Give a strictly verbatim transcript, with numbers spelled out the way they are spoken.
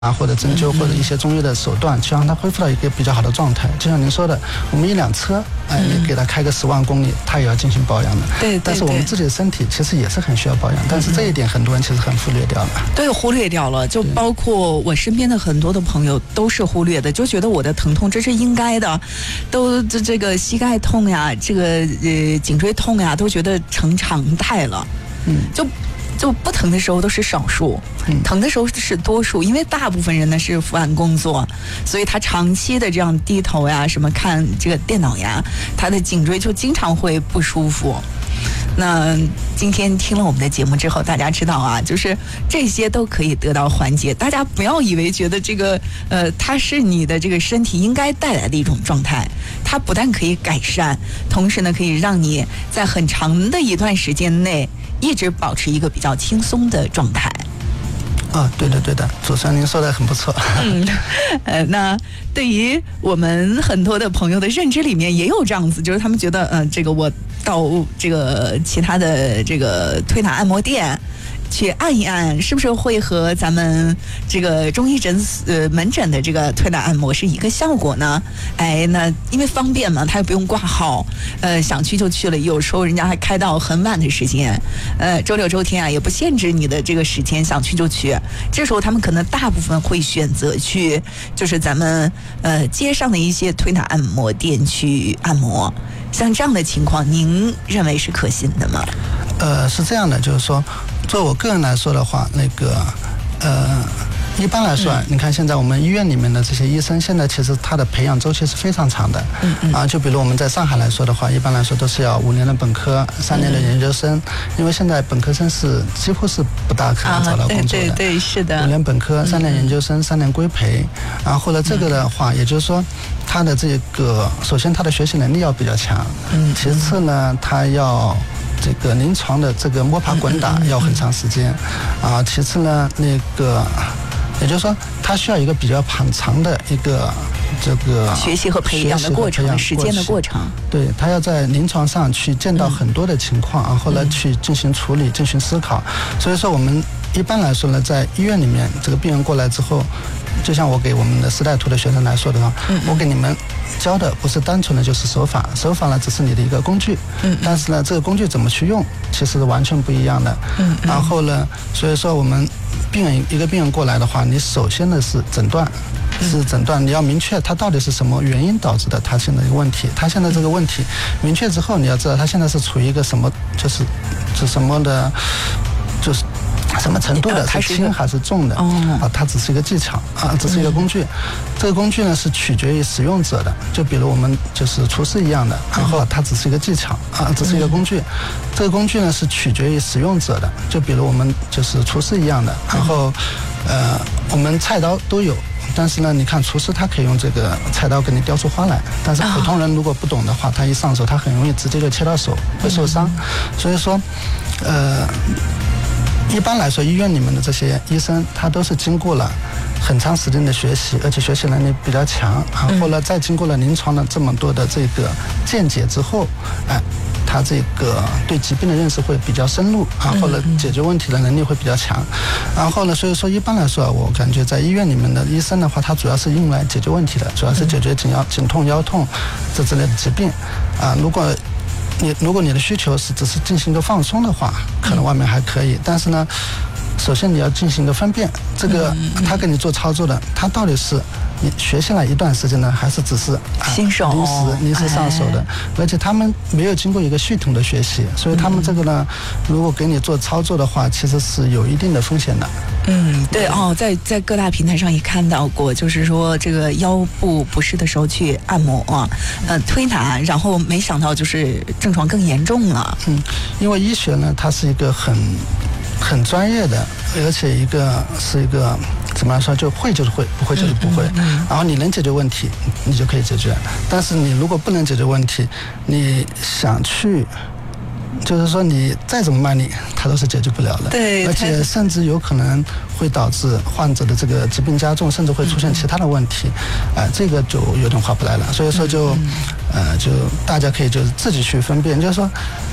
啊，或者针灸，或者一些中医的手段，去让它恢复到一个比较好的状态。就像您说的，我们一辆车，哎，你给它开个十万公里，它也要进行保养的。 对， 但是我们自己的身体其实也是很需要保养，但是这一点很多人其实很忽略掉了。 对，忽略掉了。就包括我身边的很多的朋友都是忽略的，就觉得我的疼痛这是应该的，都这这个膝盖痛呀，这个呃颈椎痛呀，都觉得成常态了。嗯，就。就不疼的时候都是少数，疼的时候是多数，因为大部分人呢是伏案工作，所以他长期的这样低头呀，什么看这个电脑呀，他的颈椎就经常会不舒服。那今天听了我们的节目之后，大家知道啊，就是这些都可以得到缓解。大家不要以为觉得这个呃，它是你的这个身体应该带来的一种状态，它不但可以改善，同时呢，可以让你在很长的一段时间内一直保持一个比较轻松的状态。 啊、哦，对的对的，主持人您说的很不错。 嗯，呃，那对于我们很多的朋友的认知里面也有这样子，就是他们觉得，嗯、呃，这个我到这个其他的这个推拿按摩店去按一按，是不是会和咱们这个中医诊呃门诊的这个推拿按摩是一个效果呢？哎，那因为方便嘛，他也不用挂号，呃，想去就去了。有时候人家还开到很晚的时间，呃，周六周天啊也不限制你的这个时间，想去就去。这时候他们可能大部分会选择去，就是咱们呃街上的一些推拿按摩店去按摩。像这样的情况，您认为是可行的吗？ 呃，是这样的，就是说，作为我个人来说的话，那个，呃，一般来说，嗯、你看现在我们医院里面的这些医生，现在其实他的培养周期是非常长的。嗯嗯。啊，就比如我们在上海来说的话，一般来说都是要五年的本科，三年的研究生，嗯、因为现在本科生是几乎是不大可能找到工作的。 啊、对对对，是的。 五年本科，三年研究生，嗯、三年规培，然后呢，这个的话，嗯、也就是说，他的这个首先他的学习能力要比较强，嗯，其次呢，他要。这个临床的这个摸爬滚打要很长时间，啊，其次呢，那个也就是说，它需要一个比较长长的一个这个学习和培养的过程，时间的过程。 对，他要在临床上去见到很多的情况，然后呢去进行处理、进行思考。所以说，我们一般来说呢，在医院里面，这个病人过来之后，就像我给我们的师大图的学生来说的话，我给你们教的不是单纯的就是手法，手法呢只是你的一个工具，嗯，但是呢这个工具怎么去用，其实是完全不一样的，嗯，然后呢，所以说我们病人一个病人过来的话，你首先的是诊断，是诊断，你要明确他到底是什么原因导致的他现在的问题，他现在这个问题明确之后，你要知道他现在是处于一个什么，就是是什么的，就是。什么程度的，是轻还是重的？啊，它只是一个技巧啊，只是一个工具。这个工具呢是取决于使用者的，就比如我们就是厨师一样的，然后它只是一个技巧啊，只是一个工具。这个工具呢是取决于使用者的，就比如我们就是厨师一样的，然后呃，我们菜刀都有。但是呢，你看厨师他可以用这个菜刀给你雕出花来，但是普通人如果不懂的话，他一上手他很容易直接就切到手，会受伤。所以说，呃。一般来说，医院里面的这些医生，他都是经过了很长时间的学习，而且学习能力比较强。然后呢，再经过了临床的这么多的这个见解之后，哎，他这个对疾病的认识会比较深入，然后呢，解决问题的能力会比较强。然后呢，所以说一般来说，我感觉在医院里面的医生的话，他主要是用来解决问题的，主要是解决颈腰、颈痛、腰痛这之类的疾病。啊，如果你如果你的需求是只是进行一个放松的话，可能外面还可以，但是呢，首先你要进行一个分辨，这个他给你做操作的，他到底是你学下来一段时间呢，还是只是新手临时临时上手的？而且他们没有经过一个系统的学习，所以他们这个呢，如果给你做操作的话，其实是有一定的风险的。 嗯，对哦，在在各大平台上也看到过，就是说这个腰部不适的时候去按摩啊，呃，推拿，然后没想到就是症状更严重了。 嗯，因为医学呢，它是一个很很专业的，而且一个是一个怎么来说，就会就是会，不会就是不会。嗯嗯、然后你能解决问题，你就可以解决；但是你如果不能解决问题，你想去。就是说，你再怎么卖力，它都是解决不了的。 对， 而且甚至有可能会导致患者的这个疾病加重，甚至会出现其他的问题。哎、呃，这个就有点划不来了。所以说就，就呃，就大家可以就是自己去分辨，就是说，